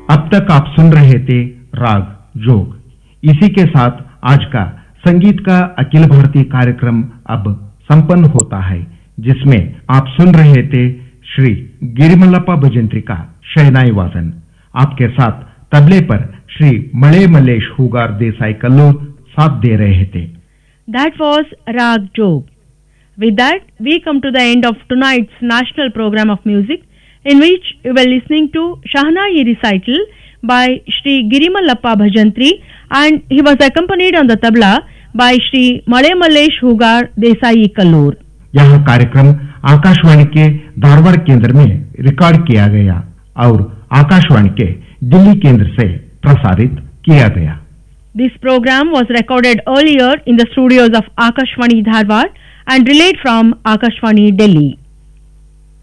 अब तक आप सुन रहे थे राग जोग। इसी के साथ आज का संगीत का अखिल भारतीय कार्यक्रम अब संपन्न होता है, जिसमें आप सुन रहे थे श्री गिरिमल्लप्पा भजंत्री का शहनाई वादन। आपके साथ तबले पर श्री मले मल्लेश हुगार देसाई कल्लूर साथ दे रहे थे। That was Rag Jog. With that, we come to the end of tonight's national program of music, in which we were listening to Shahnai recital by Shri Girimallappa Bhajantri, and he was accompanied on the tabla by Shri Male Mallesh Hugar Desai Kallur. यह कार्यक्रम आकाशवाणी के धारवाड़ केंद्र में record किया गया और आकाशवाणी के दिल्ली केंद्र से प्रसारित किया गया। This program was recorded earlier in the studios of Akashvani Dharwad and relayed from Akashvani Delhi.